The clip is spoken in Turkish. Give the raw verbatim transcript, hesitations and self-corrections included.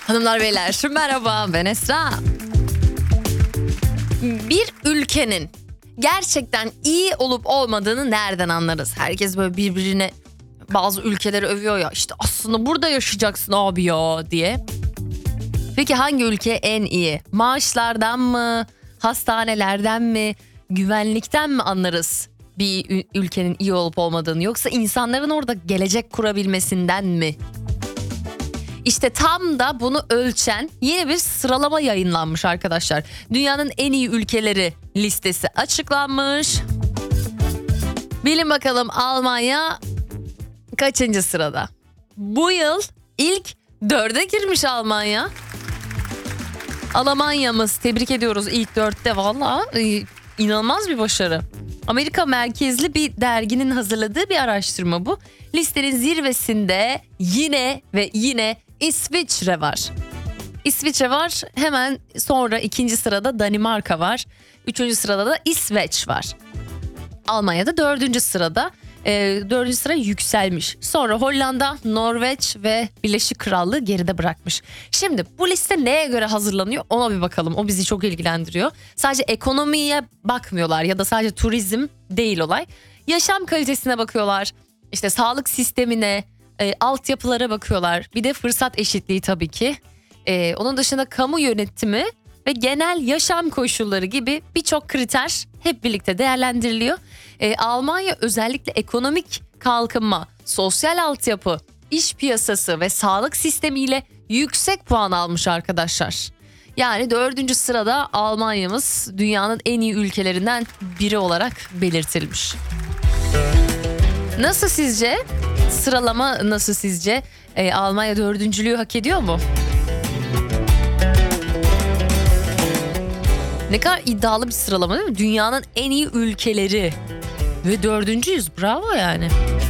Hanımlar beyler merhaba, ben Esra. Bir ülkenin gerçekten iyi olup olmadığını nereden anlarız? Herkes böyle birbirine bazı ülkeleri övüyor ya, işte aslında burada yaşayacaksın abi ya diye. Peki hangi ülke en iyi? Maaşlardan mı? Hastanelerden mi? Güvenlikten mi anlarız bir ülkenin iyi olup olmadığını? Yoksa insanların orada gelecek kurabilmesinden mi? İşte tam da bunu ölçen yeni bir sıralama yayınlanmış arkadaşlar. Dünyanın en iyi ülkeleri listesi açıklanmış. Bilin bakalım Almanya kaçıncı sırada? Bu yıl ilk dörde girmiş Almanya. Almanya'mız, tebrik ediyoruz, ilk dörtte, valla inanılmaz bir başarı. Amerika merkezli bir derginin hazırladığı bir araştırma bu. Listenin zirvesinde yine ve yine İsviçre var. İsviçre var, hemen sonra ikinci sırada Danimarka var. Üçüncü sırada da İsveç var. Almanya'da dördüncü sırada. E, dördüncü sıra yükselmiş. Sonra Hollanda, Norveç ve Birleşik Krallığı geride bırakmış. Şimdi bu liste neye göre hazırlanıyor ona bir bakalım. O bizi çok ilgilendiriyor. Sadece ekonomiye bakmıyorlar ya da sadece turizm değil olay. Yaşam kalitesine bakıyorlar. İşte sağlık sistemine, e, altyapılara bakıyorlar. Bir de fırsat eşitliği tabii ki. E, onun dışında kamu yönetimi ve genel yaşam koşulları gibi birçok kriter hep birlikte değerlendiriliyor. E, Almanya özellikle ekonomik kalkınma, sosyal altyapı, iş piyasası ve sağlık sistemiyle yüksek puan almış arkadaşlar. Yani dördüncü sırada Almanya'mız dünyanın en iyi ülkelerinden biri olarak belirtilmiş. Nasıl sizce? Sıralama nasıl sizce? E, Almanya dördüncülüğü hak ediyor mu? Ne kadar iddialı bir sıralama değil mi? Dünyanın en iyi ülkeleri. Ve dördüncüyüz. Bravo yani.